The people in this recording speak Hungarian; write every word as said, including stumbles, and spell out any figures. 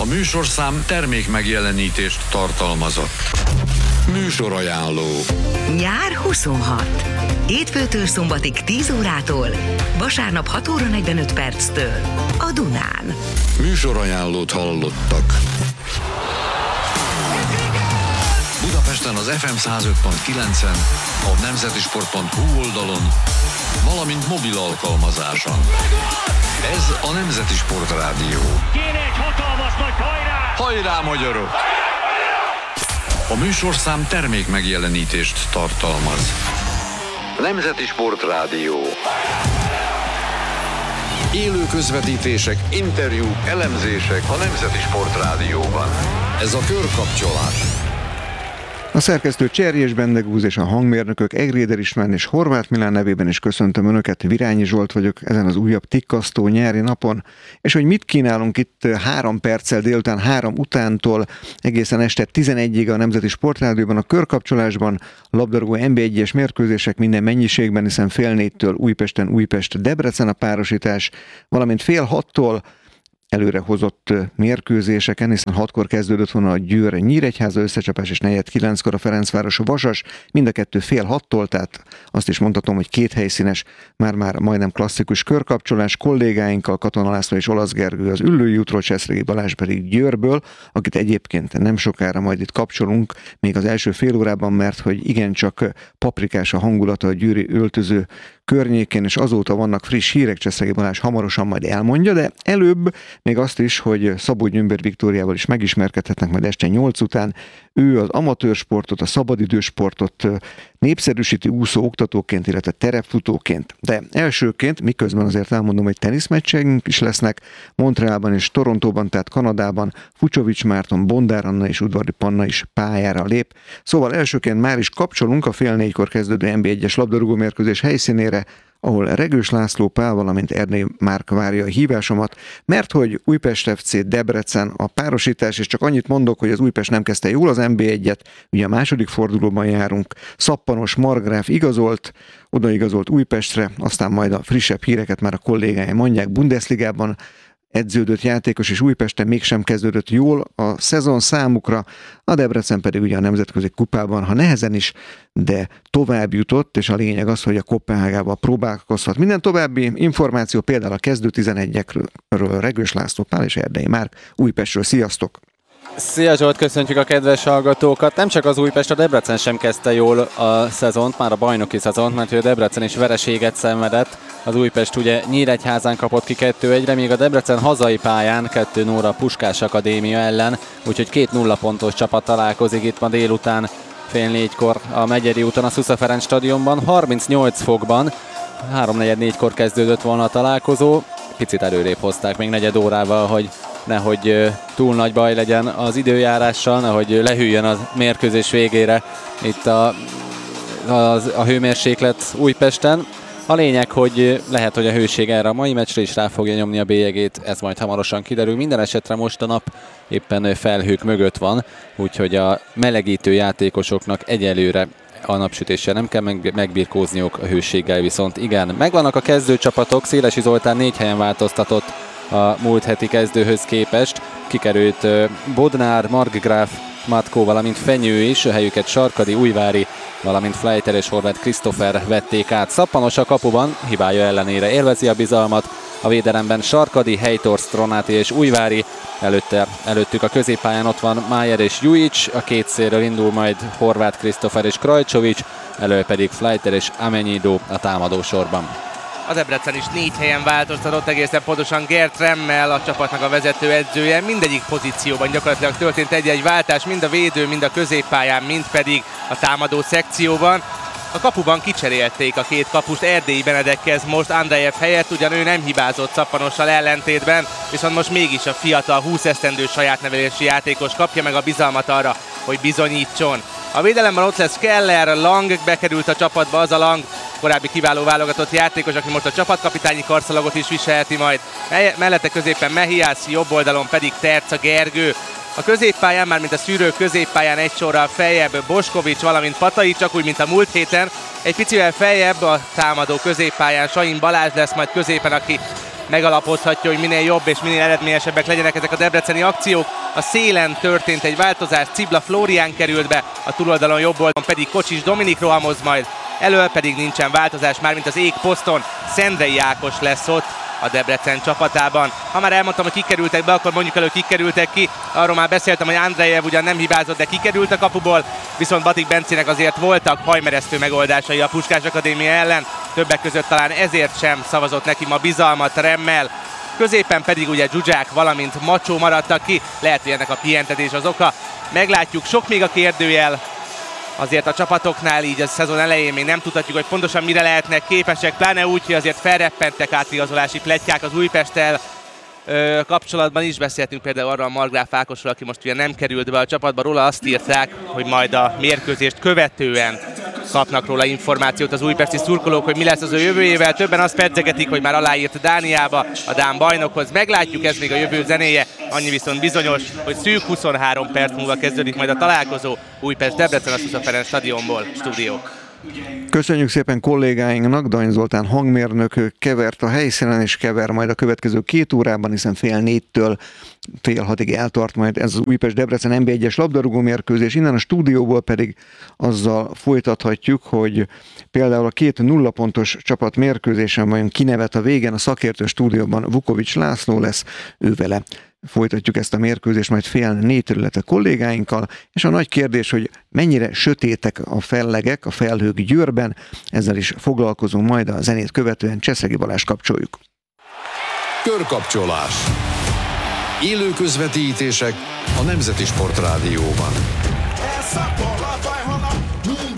A műsorszám termék megjelenítést tartalmazott. Műsorajánló. Nyár huszonhat. Hétfőtől szombatig tíz órától, vasárnap hat óra negyvenöt perctől a Dunán. Műsorajánlót hallottak. Budapesten az ef em száz öt pont kilencen, a nemzetisport pont hu oldalon, valamint mobil alkalmazáson. Ez a Nemzeti Sport Rádió. Kéne egy hatalmas nagy hajrá! Hajrá, magyarok! A műsorszám termék megjelenítést tartalmaz. Nemzeti Sport Rádió. Élő közvetítések, interjúk, elemzések a Nemzeti Sport Rádióban. Ez a körkapcsolás. A szerkesztő Cserjés Bendegúz és a hangmérnökök Egréder István és Horváth Milán nevében is köszöntöm Önöket. Virányi Zsolt vagyok ezen az újabb tikkasztó nyári napon. És hogy mit kínálunk itt három perccel délután három utántól egészen este tizenegyig a Nemzeti Sportrádióban, a körkapcsolásban, labdarúgó en bé egyes mérkőzések minden mennyiségben, hiszen fél négytől Újpesten Újpest-Debrecen a párosítás, valamint fél hattól előre hozott mérkőzéseken, hiszen hatkor kezdődött volna a Győr-Nyíregyháza összecsapás, és negyed kilenckor a Ferencváros-Vasas, mind a kettő fél hattól, tehát azt is mondhatom, hogy két helyszínes, már-már majdnem klasszikus körkapcsolás kollégáinkkal, Katona László és Olasz Gergő az Üllői útról, Cseszregi Balázs pedig Győrből, akit egyébként nem sokára majd itt kapcsolunk, még az első fél órában, mert hogy igencsak paprikás a hangulata a győri öltöző környékén, és azóta vannak friss hírek, Cseszregi Balázs hamarosan majd elmondja, de előbb még azt is, hogy Szabó Gyömbér Viktóriával is megismerkedhetnek majd este nyolc után. Ő az amatőrsportot, a szabadidősportot népszerűsíti úszó oktatóként, illetve terepfutóként. De elsőként, miközben azért elmondom, hogy teniszmeccseink is lesznek Montrealban és Torontóban, tehát Kanadában, Fucsovics Márton, Bondár Anna és Udvari Panna is pályára lép. Szóval elsőként már is kapcsolunk a fél négykor kezdődő en bé egyes labdarúgó mérkőzés helyszínére, ahol Regős László Pál, valamint Erdei Márk várja a hívásomat, mert hogy Újpest ef cé Debrecen a párosítás, és csak annyit mondok, hogy az Újpest nem kezdte jól az en bé egyet, ugye a második fordulóban járunk, Szappanos Margráf igazolt, odaigazolt Újpestre, aztán majd a frissebb híreket már a kollégáim mondják. Bundesligában edződött játékos, és Újpesten mégsem kezdődött jól a szezon számukra, a Debrecen pedig ugye a nemzetközi kupában, ha nehezen is, de tovább jutott, és a lényeg az, hogy a Koppenhágával próbálkozhat. Minden további információ például a kezdő tizenegyekről Regős László Pál és Erdei Márk Újpestről. Sziasztok! Szia Zsolt, köszöntjük a kedves hallgatókat! Nem csak az Újpest, a Debrecen sem kezdte jól a szezont, már a bajnoki szezont, mert a Debrecen is vereséget szenvedett. Az Újpest ugye Nyíregyházán kapott ki kettő egyre, míg a Debrecen hazai pályán kettő nulla Puskás Akadémia ellen, úgyhogy két nulla pontos csapat találkozik itt ma délután fél négykor a Megyeri úton, a Szusza Ferenc stadionban, harmincnyolc fokban, háromnegyed négykor kezdődött volna a találkozó, picit előrébb hozták még negyed órával, hogy nehogy túl nagy baj legyen az időjárással, nehogy lehűljön a mérkőzés végére itt a, a, a hőmérséklet Újpesten. A lényeg, hogy lehet, hogy a hőség erre a mai meccsre is rá fogja nyomni a bélyegét, ez majd hamarosan kiderül. Minden esetre most a nap éppen felhők mögött van, úgyhogy a melegítő játékosoknak egyelőre a napsütéssel nem kell megbirkózniuk, a hőséggel viszont igen. Megvannak a kezdőcsapatok, Szélesi Zoltán négy helyen változtatott a múlt heti kezdőhöz képest. Kikerült Bodnár, Markgraf, Matkó, valamint Fenyő is, a helyüket Sarkadi, Újvári, valamint Flejter és Horváth Krisztófer vették át. Szappanos a kapuban, hibája ellenére élvezi a bizalmat. A védelemben Sarkadi, Heitor, Stronáti és Újvári. Előtte, előttük a középpályán ott van Májer és Jujic, a két szélről indul majd Horváth Krisztófer és Krajcsovics, elő pedig Flejter és Amenyido a támadó sorban. A Debrecen is négy helyen változtatott, egészen pontosan Gert Remmel, a csapatnak a vezető edzője. Mindegyik pozícióban gyakorlatilag történt egy-egy váltás, mind a védő, mind a középpályán, mind pedig a támadó szekcióban. A kapuban kicserélték a két kapust, Erdélyi Benedek kezd most Andrejev helyett, ugyan ő nem hibázott Szappanossal ellentétben, viszont most mégis a fiatal húsz esztendő saját nevelési játékos kapja meg a bizalmat arra, hogy bizonyítson. A védelemben ott lesz Keller, Lang bekerült a csapatba, az a Lang, korábbi kiváló válogatott játékos, aki most a csapatkapitányi karszalagot is viselheti majd. Mellette középen Mehiász, jobb oldalon pedig Terca Gergő. A középpályán, már mint a szűrő középpályán egy sorral feljebb Boskovics, valamint Patai, csak úgy, mint a múlt héten. Egy picivel feljebb a támadó középpályán Sain Balázs lesz majd középen, aki megalapozhatja, hogy minél jobb és minél eredményesebbek legyenek ezek a debreceni akciók. A szélen történt egy változás, Cibla Flórián került be, a túloldalon jobb oldalon pedig Kocsis Dominik rohamoz majd, elől pedig nincsen változás, mármint az égposzton Szendrei Ákos lesz ott a Debrecen csapatában. Ha már elmondtam, hogy kikerültek be, akkor mondjuk elő, kikerültek ki. Arról már beszéltem, hogy Andrejev ugyan nem hibázott, de kikerült a kapuból, viszont Batik Bencének azért voltak hajmeresztő megoldásai a Puskás Akadémia ellen, többek között talán ezért sem szavazott neki ma bizalmat Remmel. Középen pedig ugye Zsuzsák, valamint Macsó maradtak ki, lehet, hogy ennek a pihentetés az oka. Meglátjuk, sok még a kérdőjel. Azért a csapatoknál így a szezon elején még nem tudhatjuk, hogy pontosan mire lehetnek képesek, pláne úgy, hogy azért felreppentek átigazolási plettyák az Újpesttel ö, kapcsolatban is. Beszéltünk például arra a Margráf Ákosról, aki most ugye nem került be a csapatba, róla azt írták, hogy majd a mérkőzést követően kapnak róla információt az újpesti szurkolók, hogy mi lesz az ő jövőjével. Többen azt pedzegetik, hogy már aláírt Dániába, a dán bajnokhoz. Meglátjuk, ez még a jövő zenéje. Annyi viszont bizonyos, hogy szűk huszonhárom perc múlva kezdődik majd a találkozó. Újpest-Debrecen a Szusza Ferenc stadionból. Stúdió. Köszönjük szépen kollégáinknak, Dany Zoltán hangmérnök kevert a helyszínen, és kever majd a következő két órában, hiszen fél négytől fél hatig eltart majd ez az Újpest-Debrecen en bé egyes labdarúgó mérkőzés. Innen a stúdióból pedig azzal folytathatjuk, hogy például a két nulla pontos csapat mérkőzésen vajon kinevet a végén. A szakértő stúdióban Vukovics László lesz, ő vele folytatjuk ezt a mérkőzést majd fél négytől, illetve kollégáinkkal, és a nagy kérdés, hogy mennyire sötétek a fellegek, a felhők Győrben, ezzel is foglalkozunk majd a zenét követően. Cseszegi Balázs kapcsoljuk. Körkapcsolás. Élő közvetítések a Nemzeti Sport Rádióban.